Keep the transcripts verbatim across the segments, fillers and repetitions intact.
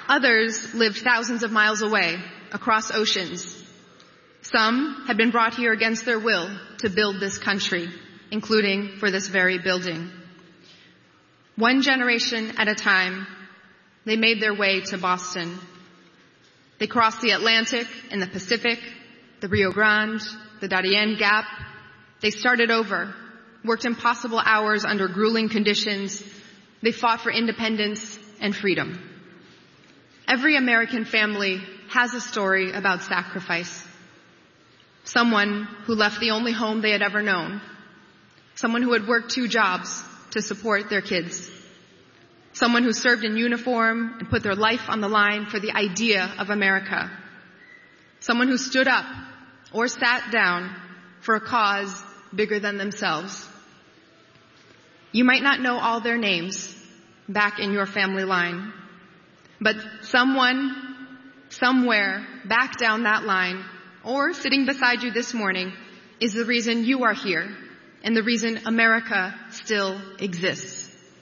Others lived thousands of miles away, across oceans. Some had been brought here against their will to build this country, including for this very building. One generation at a time, they made their way to Boston. They crossed the Atlantic and the Pacific, the Rio Grande, the Darien Gap. They started over, worked impossible hours under grueling conditions. They fought for independence and freedom. Every American family has a story about sacrifice. Someone who left the only home they had ever known. Someone who had worked two jobs to support their kids. Someone who served in uniform and put their life on the line for the idea of America. Someone who stood up or sat down for a cause bigger than themselves. You might not know all their names back in your family line, but someone, somewhere back down that line, or sitting beside you this morning, is the reason you are here and the reason America still exists.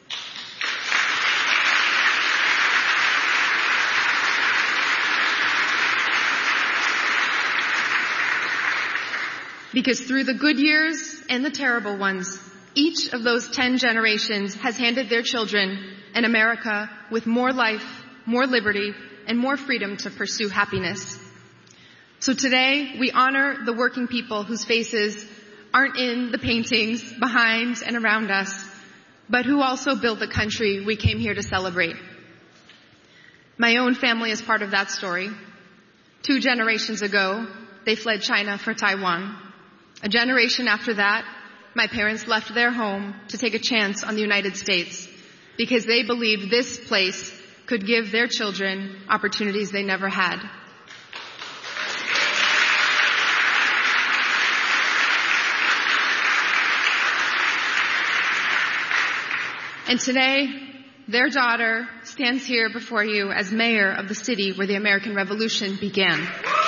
Because through the good years and the terrible ones, each of those ten generations has handed their children an America with more life, more liberty, and more freedom to pursue happiness. So today, we honor the working people whose faces aren't in the paintings behind and around us, but who also built the country we came here to celebrate. My own family is part of that story. Two generations ago, they fled China for Taiwan. A generation after that, my parents left their home to take a chance on the United States because they believed this place could give their children opportunities they never had. And today, their daughter stands here before you as mayor of the city where the American Revolution began.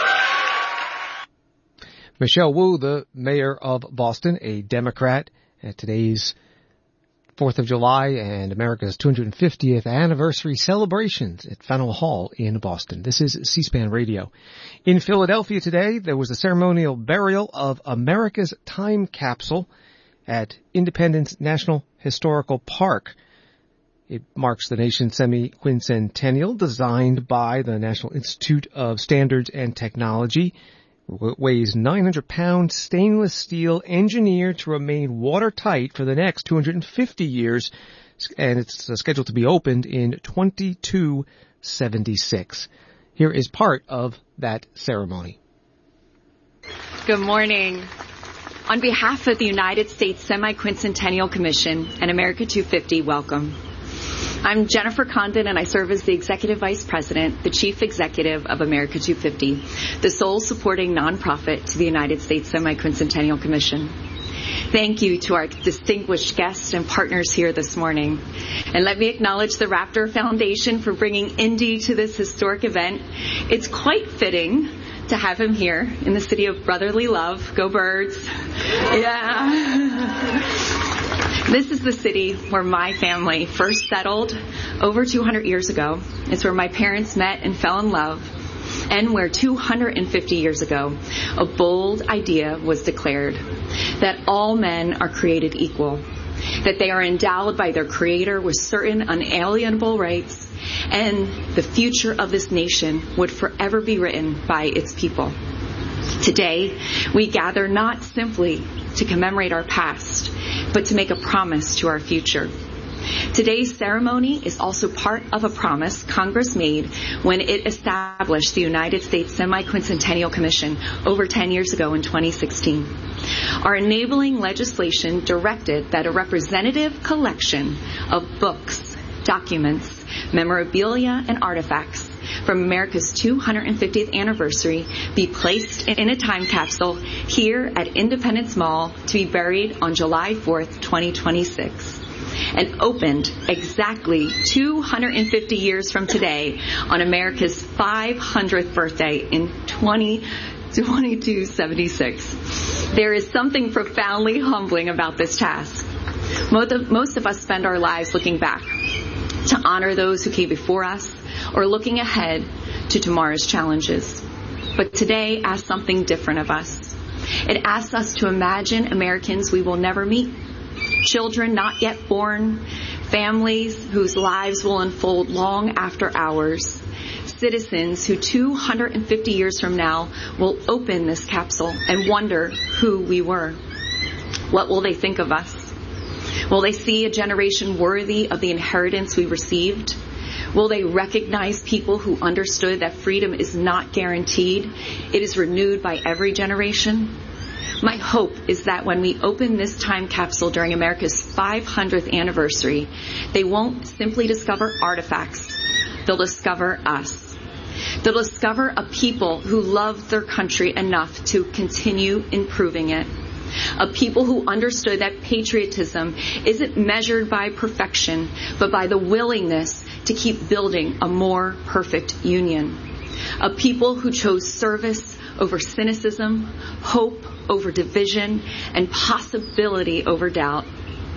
Michelle Wu, the mayor of Boston, a Democrat, at today's fourth of July and America's two hundred fiftieth anniversary celebrations at Faneuil Hall in Boston. This is C-SPAN Radio. In Philadelphia today, there was a ceremonial burial of America's time capsule at Independence National Historical Park. It marks the nation's semi-quincentennial, designed by the National Institute of Standards and Technology. It weighs nine hundred pounds, stainless steel, engineered to remain watertight for the next two hundred fifty years, and it's scheduled to be opened in twenty-two seventy-six. Here is part of that ceremony. Good morning. On behalf of the United States Semi-Quincentennial Commission and America two fifty, welcome. I'm Jennifer Condon, and I serve as the Executive Vice President, the Chief Executive of America two fifty, the sole supporting nonprofit to the United States Semi-Quincentennial Commission. Thank you to our distinguished guests and partners here this morning. And let me acknowledge the Raptor Foundation for bringing Indy to this historic event. It's quite fitting to have him here in the city of brotherly love. Go Birds. Yeah. This is the city where my family first settled over two hundred years ago. It's where my parents met and fell in love, and where two hundred fifty years ago, a bold idea was declared that all men are created equal, that they are endowed by their Creator with certain unalienable rights, and the future of this nation would forever be written by its people. Today, we gather not simply to commemorate our past, but to make a promise to our future. Today's ceremony is also part of a promise Congress made when it established the United States Semi-Quincentennial Commission over ten years ago in twenty sixteen. Our enabling legislation directed that a representative collection of books, documents, memorabilia, and artifacts from America's two hundred fiftieth anniversary be placed in a time capsule here at Independence Mall to be buried on July fourth, twenty twenty-six. And opened exactly two hundred fifty years from today on America's five hundredth birthday in twenty-two seventy-six. There is something profoundly humbling about this task. Most of, most of us spend our lives looking back to honor those who came before us, or looking ahead to tomorrow's challenges. But today asks something different of us. It asks us to imagine Americans we will never meet, children not yet born, families whose lives will unfold long after ours, citizens who two hundred fifty years from now will open this capsule and wonder who we were. What will they think of us? Will they see a generation worthy of the inheritance we received? Will they recognize people who understood that freedom is not guaranteed? It is renewed by every generation. My hope is that when we open this time capsule during America's five hundredth anniversary, they won't simply discover artifacts. They'll discover us. They'll discover a people who love their country enough to continue improving it. A people who understood that patriotism isn't measured by perfection, but by the willingness to keep building a more perfect union. A people who chose service over cynicism, hope over division, and possibility over doubt.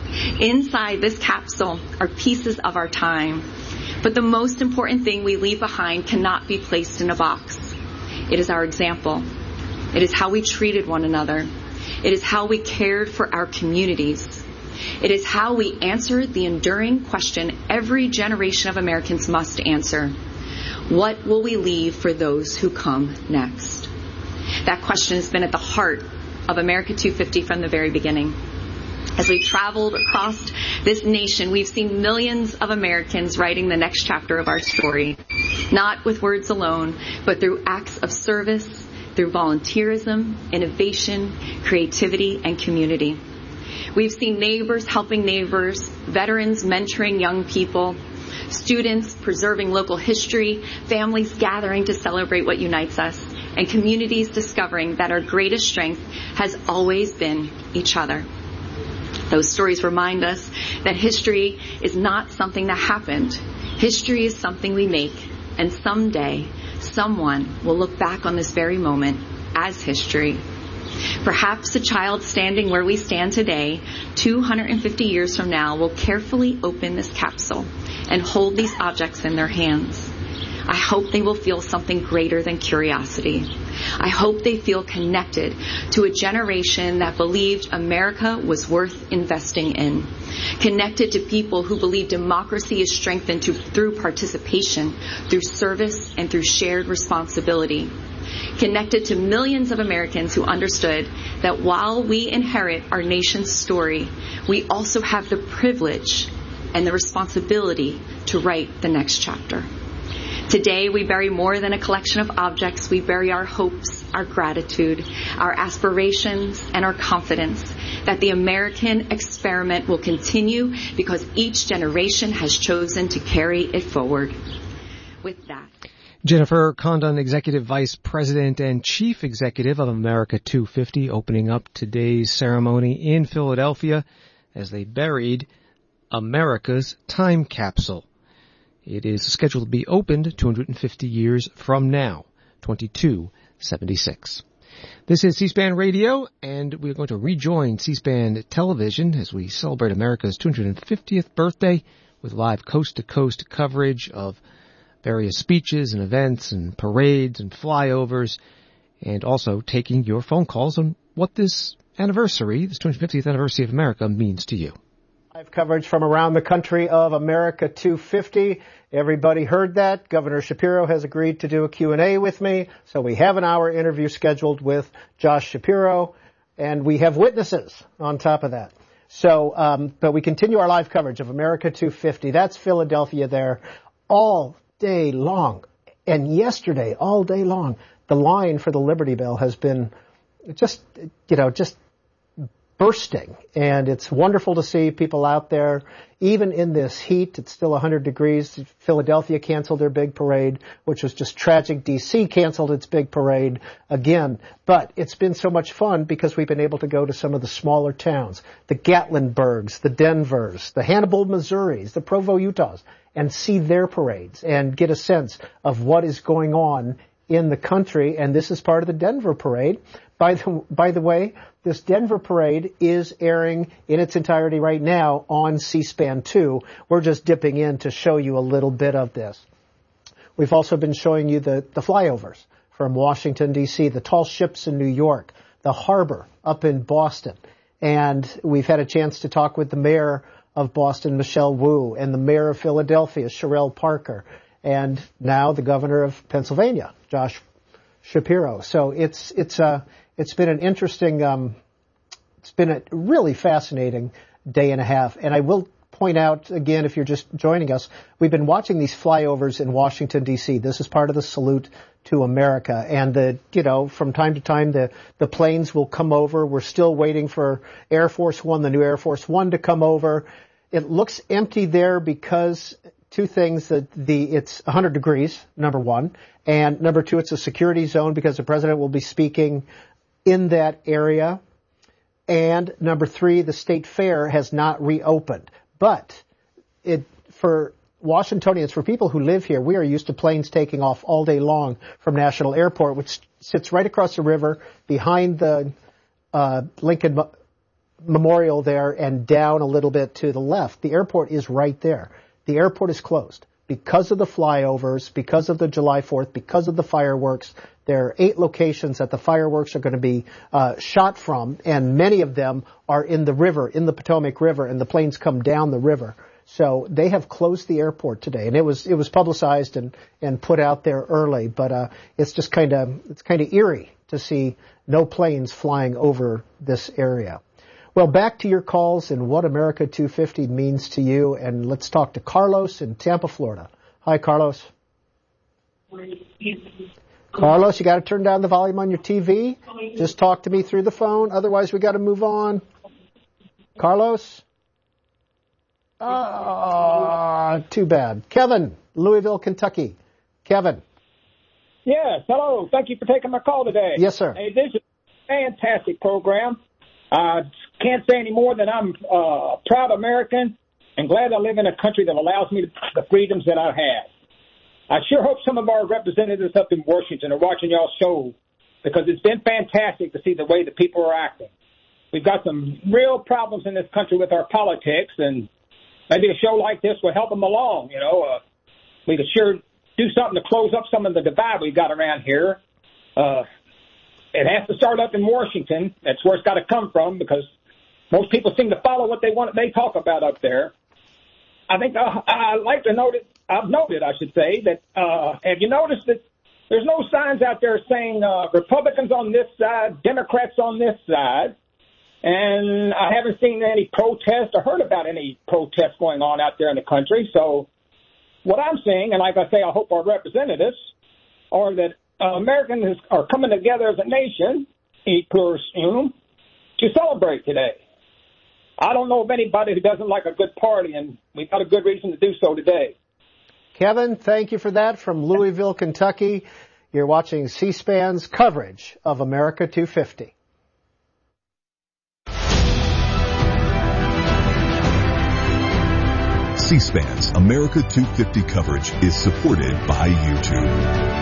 Inside this capsule are pieces of our time, but the most important thing we leave behind cannot be placed in a box. It is our example. It is how we treated one another. It is how we cared for our communities. It is how we answered the enduring question every generation of Americans must answer. What will we leave for those who come next? That question has been at the heart of America two fifty from the very beginning. As we've traveled across this nation, we've seen millions of Americans writing the next chapter of our story, not with words alone, but through acts of service, through volunteerism, innovation, creativity, and community. We've seen neighbors helping neighbors, veterans mentoring young people, students preserving local history, families gathering to celebrate what unites us, and communities discovering that our greatest strength has always been each other. Those stories remind us that history is not something that happened. History is something we make, and someday someone will look back on this very moment as history. Perhaps a child standing where we stand today, two hundred fifty years from now, will carefully open this capsule and hold these objects in their hands. I hope they will feel something greater than curiosity. I hope they feel connected to a generation that believed America was worth investing in, connected to people who believe democracy is strengthened to, through participation, through service, and through shared responsibility, connected to millions of Americans who understood that while we inherit our nation's story, we also have the privilege and the responsibility to write the next chapter. Today, we bury more than a collection of objects. We bury our hopes, our gratitude, our aspirations, and our confidence that the American experiment will continue because each generation has chosen to carry it forward. With that, Jennifer Condon, Executive Vice President and Chief Executive of America two fifty, opening up today's ceremony in Philadelphia as they buried America's time capsule. It is scheduled to be opened two hundred fifty years from now, twenty-two seventy-six. This is C-SPAN Radio, and we're going to rejoin C-SPAN Television as we celebrate America's two hundred fiftieth birthday with live coast-to-coast coverage of various speeches and events and parades and flyovers, and also taking your phone calls on what this anniversary, this two hundred fiftieth anniversary of America, means to you. Live coverage from around the country of America two fifty. Everybody heard that. Governor Shapiro has agreed to do a Q and A with me, so we have an hour interview scheduled with Josh Shapiro, and we have witnesses on top of that. So, um, but we continue our live coverage of America two fifty. That's Philadelphia there all day long. And yesterday, all day long, the line for the Liberty Bell has been just, you know, just bursting, and it's wonderful to see people out there. Even in this heat, it's still one hundred degrees. Philadelphia canceled their big parade, which was just tragic. D C canceled its big parade again. But it's been so much fun because we've been able to go to some of the smaller towns, the Gatlinburgs, the Denvers, the Hannibal, Missouris, the Provo, Utahs, and see their parades and get a sense of what is going on in the country. And this is part of the Denver parade. By the, by the way, this Denver parade is airing in its entirety right now on C-SPAN two. We're just dipping in to show you a little bit of this. We've also been showing you the, the flyovers from Washington, D C, the tall ships in New York, the harbor up in Boston. And we've had a chance to talk with the mayor of Boston, Michelle Wu, and the mayor of Philadelphia, Sherelle Parker, and now the governor of Pennsylvania, Josh Shapiro. So it's it's uh it's been an interesting, um, it's been a really fascinating day and a half. And I will point out again, if you're just joining us, we've been watching these flyovers in Washington, D C. This is part of the salute to America. And the, you know, from time to time, the, the planes will come over. We're still waiting for Air Force One, the new Air Force One to come over. It looks empty there because two things, that the, it's one hundred degrees, number one. And number two, it's a security zone because the president will be speaking in that area. And number three, the state fair has not reopened. But it, for Washingtonians, for people who live here, we are used to planes taking off all day long from National Airport, which sits right across the river behind the uh, Lincoln Mo- Memorial there and down a little bit to the left. The airport is right there. The airport is closed because of the flyovers, because of the July fourth, because of the fireworks. There are eight locations that the fireworks are going to be uh, shot from, and many of them are in the river, in the Potomac River, and the planes come down the river. So they have closed the airport today, and it was it was publicized and and put out there early. But uh, it's just kind of it's kind of eerie to see no planes flying over this area. Well, back to your calls and what America two fifty means to you, and let's talk to Carlos in Tampa, Florida. Hi, Carlos. Carlos, you got to turn down the volume on your T V. Just talk to me through the phone. Otherwise, we got to move on. Carlos? Ah, too bad. Kevin, Louisville, Kentucky. Kevin. Yes, hello. Thank you for taking my call today. Yes, sir. Hey, this is a fantastic program. I uh, can't say any more than I'm uh, a proud American and glad I live in a country that allows me the freedoms that I have. I sure hope some of our representatives up in Washington are watching y'all's show, because it's been fantastic to see the way the people are acting. We've got some real problems in this country with our politics, and maybe a show like this will help them along. You know, uh, we could sure do something to close up some of the divide we've got around here. Uh, it has to start up in Washington. That's where it's got to come from, because most people seem to follow what they want, they talk about up there. I think uh, I'd like to note it. I've noted, I should say, that uh, have you noticed that there's no signs out there saying uh, Republicans on this side, Democrats on this side, and I haven't seen any protests or heard about any protests going on out there in the country. So what I'm saying, and like I say, I hope our representatives, are that uh, Americans are coming together as a nation, e pluralism, to celebrate today. I don't know of anybody who doesn't like a good party, and we've got a good reason to do so today. Kevin, thank you for that from Louisville, Kentucky. You're watching C-SPAN's coverage of America two fifty. C-SPAN's America two fifty coverage is supported by YouTube.